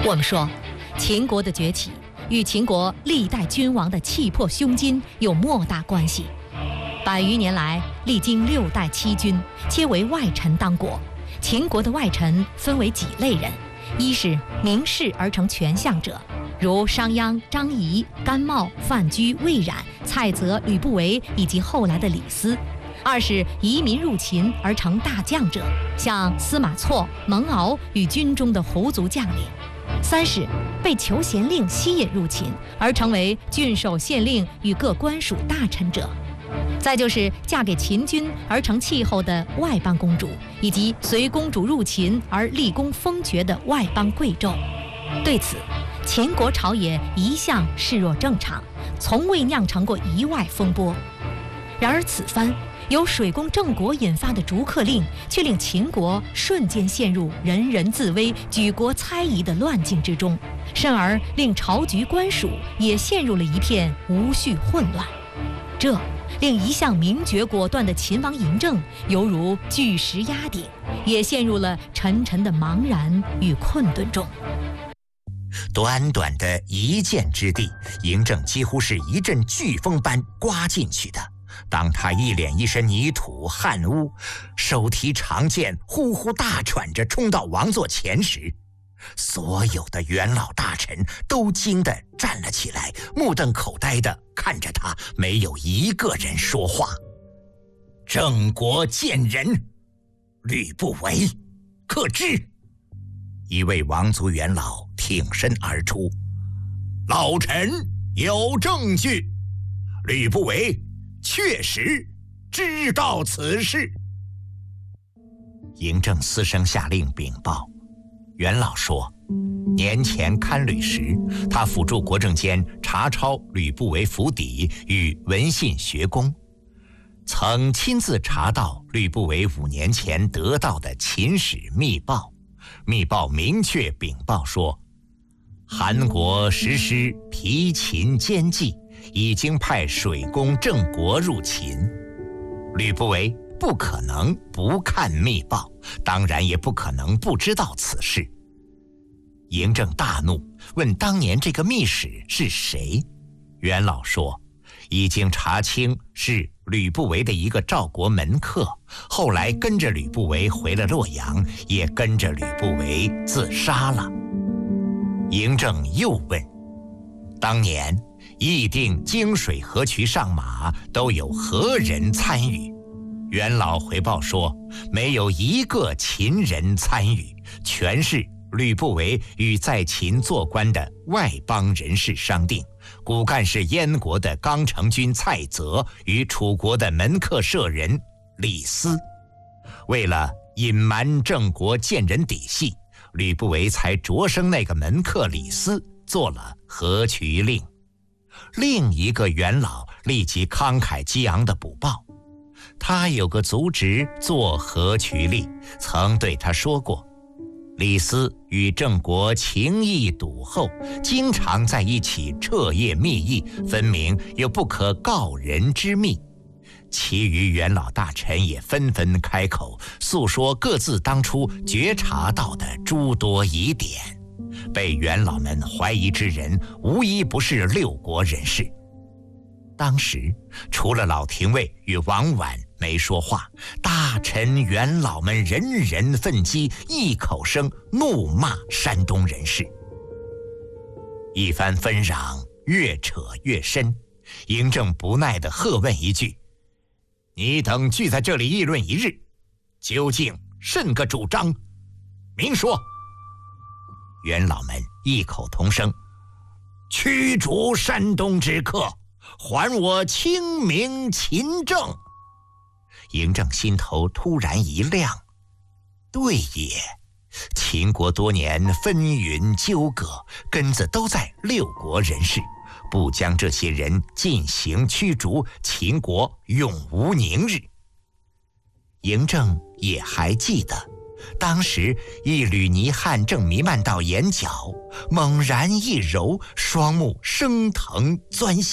我们说，秦国的崛起与秦国历代君王的气魄胸襟有莫大关系。100余年来，历经6代7君，皆为外臣当国。秦国的外臣分为几类人：一是名士而成权相者，如商鞅、张仪、甘茂、范雎、魏冉、蔡泽、吕不韦以及后来的李斯；二是移民入秦而成大将者，像司马错、蒙敖与军中的胡族将领；三是被求贤令吸引入秦而成为郡守、县令与各官属大臣者；再就是嫁给秦军而成气候的外邦公主，以及随公主入秦而立功封爵的外邦贵胄。对此，秦国朝野一向视若正常，从未酿成过意外风波。然而此番由水工郑国引发的逐客令，却令秦国瞬间陷入人人自危、举国猜疑的乱境之中，甚而令朝局官署也陷入了一片无序混乱。这令一向明觉果断的秦王嬴政犹如巨石压顶，也陷入了沉沉的茫然与困顿中。 短短的一箭之地，嬴政几乎是一阵飓风般刮进去的。当他一脸一身泥土汗污，手提长剑呼呼大喘着冲到王座前时，所有的元老大臣都惊得站了起来，目瞪口呆地看着他，没有一个人说话。郑国见人，吕不韦，可知？一位王族元老挺身而出：老臣有证据，吕不韦确实知道此事。嬴政嘶声下令禀报。元老说，年前堪履时，他辅助国政监查抄吕不韦府邸与文信学宫，曾亲自查到吕不韦5年前得到的秦史密报。密报明确禀报说，韩国实施疲秦奸计，已经派水工郑国入秦。吕不韦不可能不看密报，当然也不可能不知道此事。嬴政大怒，问当年这个密使是谁。元老说，已经查清是吕不韦的一个赵国门客，后来跟着吕不韦回了洛阳，也跟着吕不韦自杀了。嬴政又问，当年议定泾水河渠上马都有何人参与？元老回报说，没有一个秦人参与，全是吕不韦与在秦做官的外邦人士商定，骨干是燕国的刚成君蔡泽与楚国的门客舍人李斯。为了隐瞒郑国贱人底细，吕不韦才擢升那个门客李斯做了河渠令。另一个元老立即慷慨激昂地补报，他有个族侄做河渠令，曾对他说过，李斯与郑国情谊笃厚，经常在一起彻夜密议，分明有不可告人之秘。其余元老大臣也纷纷开口，诉说各自当初觉察到的诸多疑点。被元老们怀疑之人，无一不是6国人士。当时除了老廷尉与王绾没说话，大臣元老们人人愤激，异口声怒骂山东人士。一番纷嚷越扯越深，嬴政不耐地喝问一句：你等聚在这里议论一日，究竟甚个主张？明说。元老们异口同声：驱逐山东之客，还我清明秦政。嬴政心头突然一亮，对也，秦国多年纷纭纠葛，根子都在6国人士，不将这些人进行驱逐，秦国永无宁日。嬴政也还记得，当时一缕泥汗正弥漫到眼角，猛然一揉，双目升腾钻